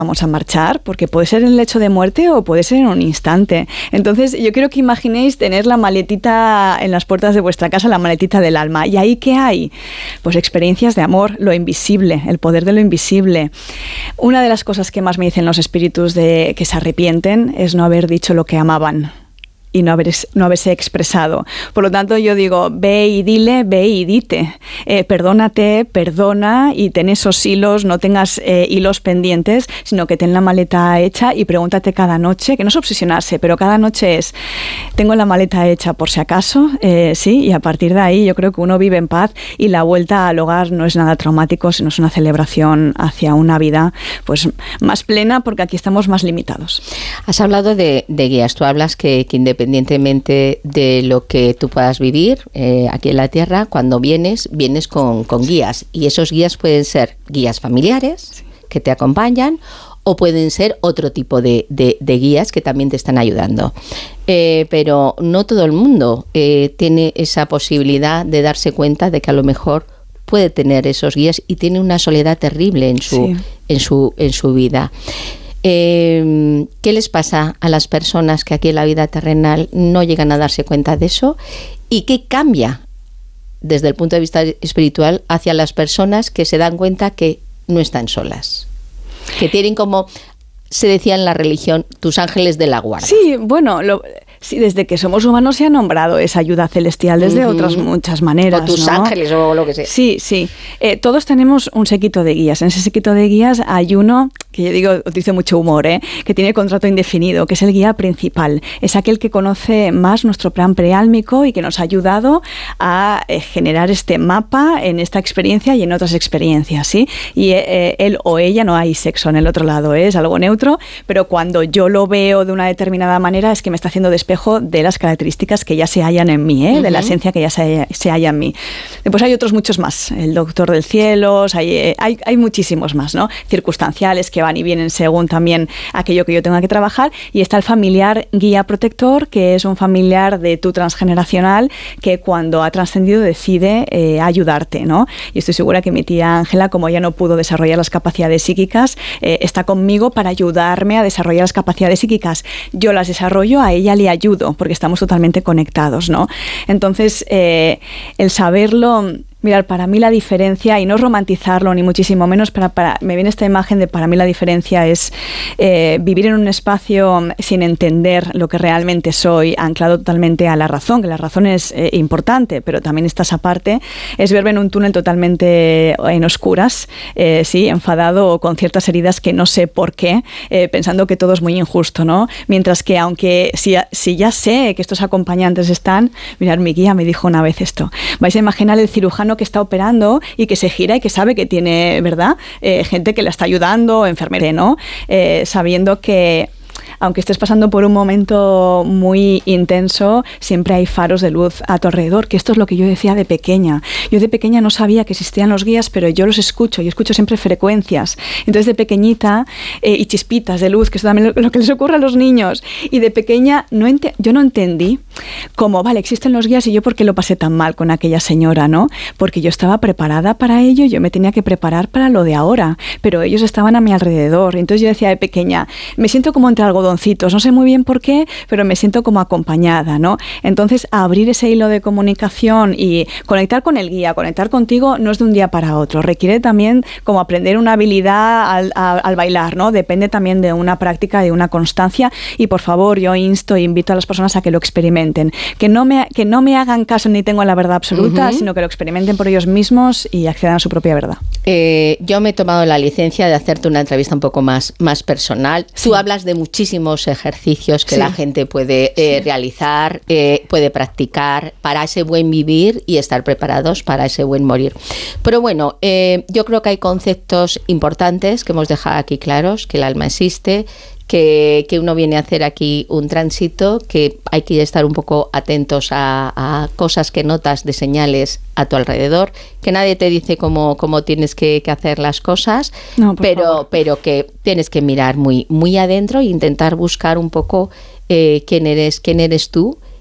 vamos a marchar, porque puede ser en el lecho de muerte o puede ser en un instante. Entonces, yo quiero que imaginéis tener la maletita en las puertas de vuestra casa, la maletita del alma. ¿Y ahí qué hay? Pues experiencias de amor, lo invisible, el poder de lo invisible. Una de las cosas que más me dicen los espíritus de que se arrepienten es no haber dicho lo que amaban y no haberse expresado. Por lo tanto, yo digo, ve y dile, ve y dite. Perdónate, perdona y ten esos hilos, no tengas hilos pendientes, sino que ten la maleta hecha y pregúntate cada noche, que no es obsesionarse, pero cada noche es, tengo la maleta hecha por si acaso, sí, y a partir de ahí yo creo que uno vive en paz y la vuelta al hogar no es nada traumático, sino es una celebración hacia una vida pues más plena, porque aquí estamos más limitados. Has hablado de guías, tú hablas que independientemente de lo que tú puedas vivir aquí en la Tierra, cuando vienes con guías, y esos guías pueden ser guías familiares, sí, que te acompañan, o pueden ser otro tipo de guías que también te están ayudando. Pero no todo el mundo tiene esa posibilidad de darse cuenta de que a lo mejor puede tener esos guías y tiene una soledad terrible en su vida. ¿Qué les pasa a las personas que aquí en la vida terrenal no llegan a darse cuenta de eso? ¿Y qué cambia desde el punto de vista espiritual hacia las personas que se dan cuenta que no están solas? Que tienen, como se decía en la religión, tus ángeles de la guarda. Sí, bueno, sí, desde que somos humanos se ha nombrado esa ayuda celestial desde otras muchas maneras. O tus ángeles o lo que sea. Sí, sí. Todos tenemos un séquito de guías. En ese séquito de guías hay uno, que yo digo, utilizo mucho humor, que tiene contrato indefinido, que es el guía principal. Es aquel que conoce más nuestro plan preálmico y que nos ha ayudado a generar este mapa en esta experiencia y en otras experiencias, ¿sí? Y él o ella, no hay sexo en el otro lado, es algo neutro, pero cuando yo lo veo de una determinada manera es que me está haciendo despejo de las características que ya se hallan en mí, de la esencia que ya se halla en mí. Después hay otros muchos más, el doctor del cielo, hay muchísimos más, ¿no? Circunstanciales que van y vienen según también aquello que yo tenga que trabajar, y está el familiar guía protector, que es un familiar de tu transgeneracional que cuando ha trascendido decide ayudarte, ¿no? Y estoy segura que mi tía Ángela, como ya no pudo desarrollar las capacidades psíquicas, está conmigo para ayudarme a desarrollar las capacidades psíquicas. Yo las desarrollo, a ella le ayudo, porque estamos totalmente conectados, ¿no? Entonces, el saberlo... Mirad, para mí la diferencia, y no romantizarlo ni muchísimo menos, me viene esta imagen de para mí la diferencia es vivir en un espacio sin entender lo que realmente soy, anclado totalmente a la razón, que la razón es importante, pero también está esa parte, es verme en un túnel totalmente en oscuras, sí, enfadado o con ciertas heridas que no sé por qué, pensando que todo es muy injusto, ¿no? Mientras que aunque si ya sé que estos acompañantes están, mirad, mi guía me dijo una vez esto, vais a imaginar el cirujano que está operando y que se gira y que sabe que tiene, ¿verdad? Gente que le está ayudando, enfermera, ¿no? Sabiendo que aunque estés pasando por un momento muy intenso, siempre hay faros de luz a tu alrededor, que esto es lo que yo decía de pequeña. Yo de pequeña no sabía que existían los guías, pero yo los escucho, yo escucho siempre frecuencias. Entonces de pequeñita, y chispitas de luz, que es también lo que les ocurre a los niños. Y de pequeña yo no entendí cómo, vale, existen los guías y yo por qué lo pasé tan mal con aquella señora, ¿no? Porque yo estaba preparada para ello, yo me tenía que preparar para lo de ahora, pero ellos estaban a mi alrededor. Entonces yo decía de pequeña, me siento como entre algodoncitos, no sé muy bien por qué, pero me siento como acompañada, ¿no? Entonces, abrir ese hilo de comunicación y conectar con el guía, conectar contigo, no es de un día para otro. Requiere también como aprender una habilidad al bailar, ¿no? Depende también de una práctica, de una constancia, y por favor, yo invito a las personas a que lo experimenten. Que no me hagan caso ni tengo la verdad absoluta, sino que lo experimenten por ellos mismos y accedan a su propia verdad. Yo me he tomado la licencia de hacerte una entrevista un poco más personal. Sí. Tú hablas de muchísimos ejercicios que la gente puede realizar, puede practicar para ese buen vivir y estar preparados para ese buen morir. Pero bueno, yo creo que hay conceptos importantes que hemos dejado aquí claros, que el alma existe, que uno viene a hacer aquí un tránsito, que hay que estar un poco atentos a cosas que notas de señales a tu alrededor, que nadie te dice cómo tienes que hacer las cosas, no, pero que tienes que mirar muy, muy adentro e intentar buscar un poco quién eres tú